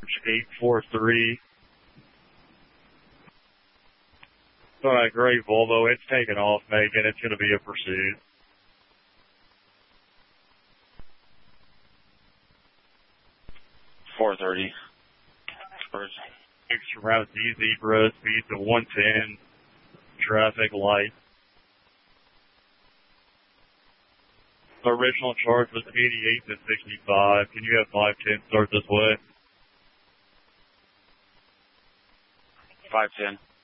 843. So that gray Volvo, it's taking off, Megan. It's going to be a pursuit. .430. Extra route Z Zebra, speed to 110, traffic light. The original charge was 88 to 65. Can you have 510 start this way? 510.